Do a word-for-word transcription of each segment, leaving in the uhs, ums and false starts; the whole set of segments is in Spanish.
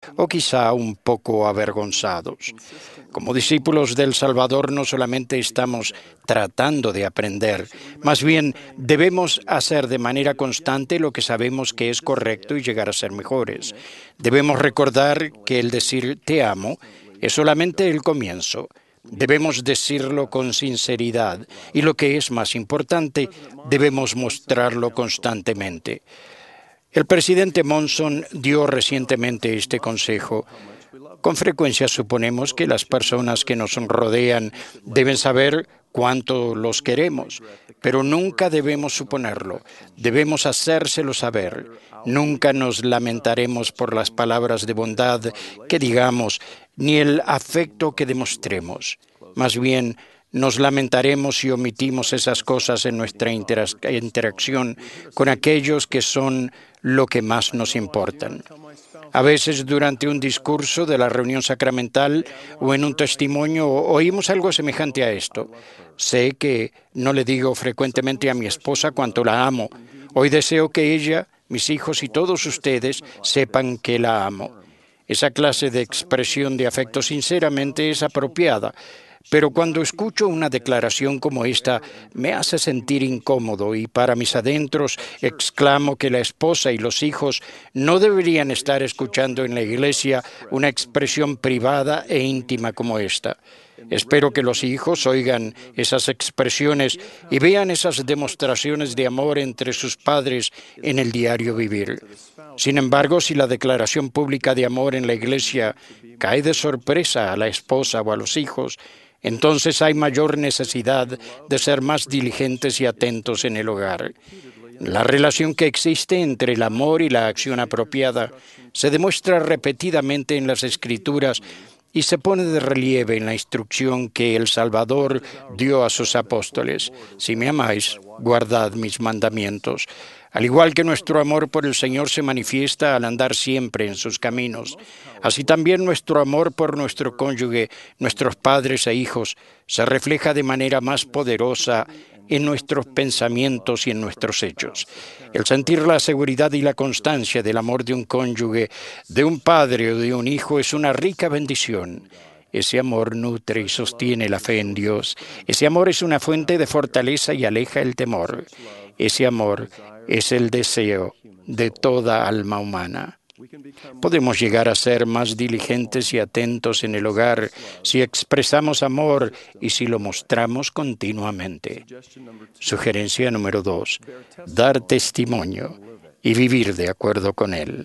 o quizá un poco avergonzados. Como discípulos del Salvador no solamente estamos tratando de aprender, más bien debemos hacer de manera constante lo que sabemos que es correcto y llegar a ser mejores. Debemos recordar que el decir te amo es solamente el comienzo. Debemos decirlo con sinceridad y, lo que es más importante, debemos mostrarlo constantemente. El presidente Monson dio recientemente este consejo. Con frecuencia suponemos que las personas que nos rodean deben saber cuánto los queremos, pero nunca debemos suponerlo. Debemos hacérselo saber. Nunca nos lamentaremos por las palabras de bondad que digamos, ni el afecto que demostremos. Más bien, nos lamentaremos si omitimos esas cosas en nuestra interac- interacción con aquellos que son lo que más nos importan. A veces, durante un discurso de la reunión sacramental o en un testimonio, oímos algo semejante a esto. Sé que no le digo frecuentemente a mi esposa cuánto la amo. Hoy deseo que ella, mis hijos y todos ustedes sepan que la amo. Esa clase de expresión de afecto sinceramente es apropiada, pero cuando escucho una declaración como esta, me hace sentir incómodo y para mis adentros exclamo que la esposa y los hijos no deberían estar escuchando en la iglesia una expresión privada e íntima como esta. Espero que los hijos oigan esas expresiones y vean esas demostraciones de amor entre sus padres en el diario vivir. Sin embargo, si la declaración pública de amor en la iglesia cae de sorpresa a la esposa o a los hijos, entonces hay mayor necesidad de ser más diligentes y atentos en el hogar. La relación que existe entre el amor y la acción apropiada se demuestra repetidamente en las Escrituras y se pone de relieve en la instrucción que el Salvador dio a sus apóstoles. Si me amáis, guardad mis mandamientos. Al igual que nuestro amor por el Señor se manifiesta al andar siempre en sus caminos, así también nuestro amor por nuestro cónyuge, nuestros padres e hijos, se refleja de manera más poderosa en nuestros pensamientos y en nuestros hechos. El sentir la seguridad y la constancia del amor de un cónyuge, de un padre o de un hijo es una rica bendición. Ese amor nutre y sostiene la fe en Dios. Ese amor es una fuente de fortaleza y aleja el temor. Ese amor es el deseo de toda alma humana. Podemos llegar a ser más diligentes y atentos en el hogar si expresamos amor y si lo mostramos continuamente. Sugerencia número dos. Dar testimonio y vivir de acuerdo con él.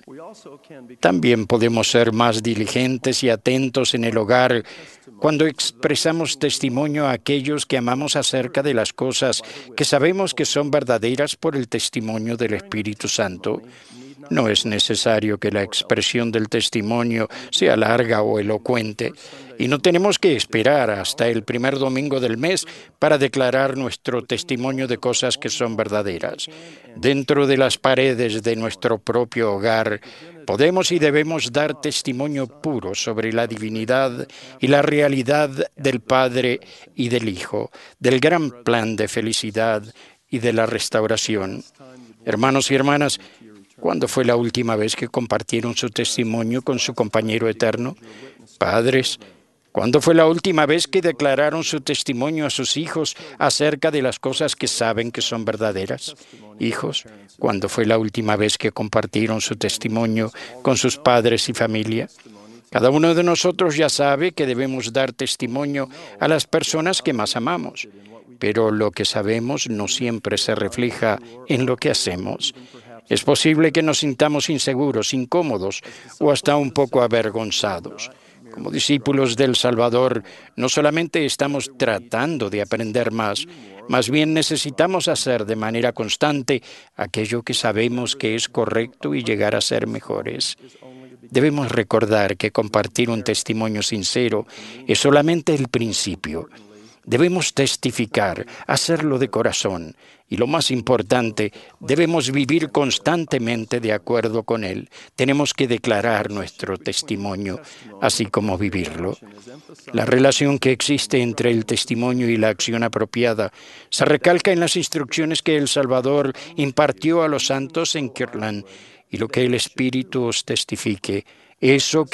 También podemos ser más diligentes y atentos en el hogar cuando expresamos testimonio a aquellos que amamos acerca de las cosas que sabemos que son verdaderas por el testimonio del Espíritu Santo. No es necesario que la expresión del testimonio sea larga o elocuente, y no tenemos que esperar hasta el primer domingo del mes para declarar nuestro testimonio de cosas que son verdaderas. Dentro de las paredes de nuestro propio hogar, podemos y debemos dar testimonio puro sobre la divinidad y la realidad del Padre y del Hijo, del gran plan de felicidad y de la restauración. Hermanos y hermanas, ¿cuándo fue la última vez que compartieron su testimonio con su compañero eterno? Padres, ¿cuándo fue la última vez que declararon su testimonio a sus hijos acerca de las cosas que saben que son verdaderas? Hijos, ¿cuándo fue la última vez que compartieron su testimonio con sus padres y familia? Cada uno de nosotros ya sabe que debemos dar testimonio a las personas que más amamos, pero lo que sabemos no siempre se refleja en lo que hacemos. Es posible que nos sintamos inseguros, incómodos o hasta un poco avergonzados. Como discípulos del Salvador, no solamente estamos tratando de aprender más, más bien necesitamos hacer de manera constante aquello que sabemos que es correcto y llegar a ser mejores. Debemos recordar que compartir un testimonio sincero es solamente el principio. Debemos testificar, hacerlo de corazón y, lo más importante, debemos vivir constantemente de acuerdo con él. Tenemos que declarar nuestro testimonio, así como vivirlo. La relación que existe entre el testimonio y la acción apropiada se recalca en las instrucciones que el Salvador impartió a los santos en Kirtland, y lo que el Espíritu os testifique, eso